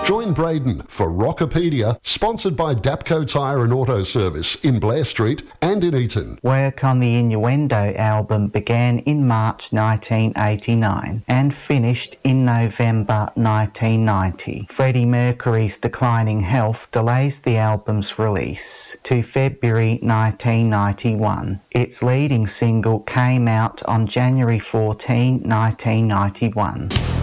Join Braden for Rockopedia, sponsored by Dapco Tyre and Auto Service in Blair Street and in Eaton. Work on the Innuendo album began in March 1989 and finished in November 1990. Freddie Mercury's declining health delays the album's release to February 1991. Its leading single came out on January 14, 1991.